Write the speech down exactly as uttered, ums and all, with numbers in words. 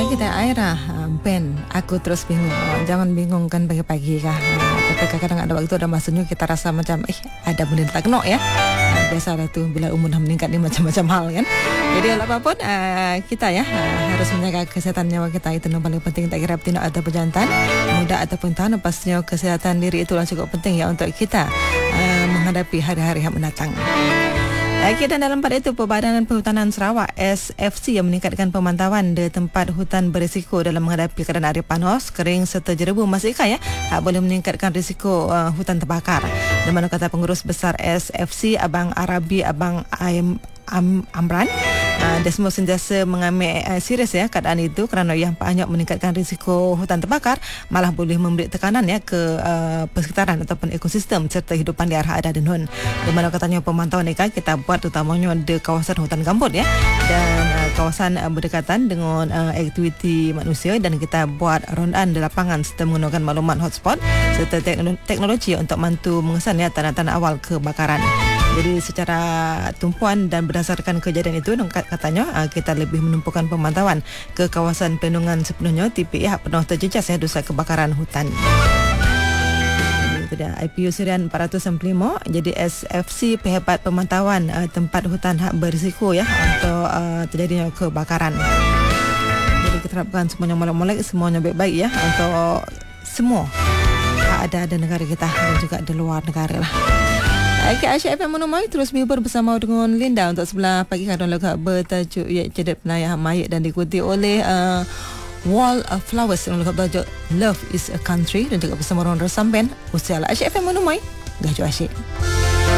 kita Aira band Aku Terus Bingung. Oh, jangan bingung kan pagi-pagi kah. Nah, tapi kadang-kadang ada waktu ada masanya kita rasa macam eh ada benda tak kena ya. Nah, biasalah tu bila umur dah meningkat ni macam-macam hal kan. Jadi apapun uh, kita ya uh, harus menjaga kesihatan nyawa kita, itu yang paling penting, tak kira betina atau pejantan, muda ataupun tahan. Pastinya kesihatan diri itulah cukup penting ya untuk kita uh, menghadapi hari-hari yang mendatang. Okey, dan dalam pada itu Perbadanan Perhutanan Sarawak S F C yang meningkatkan pemantauan di tempat hutan berisiko dalam menghadapi keadaan air panas, kering serta jerebu masih ikan ya, boleh meningkatkan risiko uh, hutan terbakar. Di mana kata pengurus besar S F C Abang Arabi Abang Aim Am, Amran, uh, dia semua sentiasa mengambil uh, serius ya keadaan itu, kerana yang banyak meningkatkan risiko hutan terbakar malah boleh memberi tekanan ya ke uh, persekitaran ataupun ekosistem serta hidupan liar ada dan hun. Di mana katanya pemantauan ni kan kita buat terutamanya di kawasan hutan gambut ya, dan uh, kawasan uh, berdekatan dengan uh, aktiviti manusia, dan kita buat rondaan di lapangan serta menggunakan maklumat hotspot serta teknologi untuk bantu mengesan ya tanda-tanda awal kebakaran. Jadi secara tumpuan dan berdasarkan kejadian itu, katanya kita lebih menumpukan pemantauan ke kawasan pelindungan sepenuhnya T P I penuh terjejas ya dosa kebakaran hutan. Itu dia I P U Serian empat ratus sembilan puluh lima. Jadi S F C pehebat pemantauan uh, tempat hutan hak berisiko ya untuk uh, terjadinya kebakaran. Jadi kita harapkan semuanya molek-molek, semuanya baik-baik ya untuk semua ada ada negara kita dan juga di luar negara lah. Okay, Aisyah F M Menomai terus menghibur bersama dengan Linda untuk sebelah pagi kadang lagu bertajuk ya Cedat Penayahan Mayat, dan diikuti oleh uh, Wall of Flowers yang lagu bertajuk Love is a Country, dan juga bersama Ron Rosamben. Usialah Aisyah F M Menomai, Gaju Asyik.